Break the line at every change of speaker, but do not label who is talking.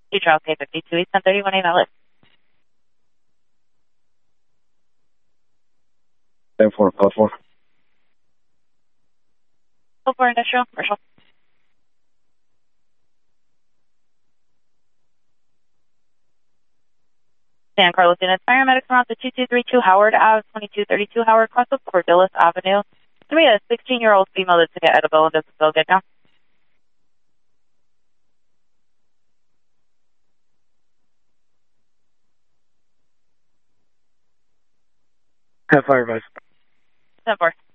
Charles K52 East 1031 valid.
10-4, call 4.
Call 4 industrial, commercial. San Carlos units, paramedics around the 2232 Howard Ave, 2232 Howard, cross over Cordelis Avenue. To me, a 16-year-old female that's to get edible and doesn't feel good now.
10-4, advice.
10-4.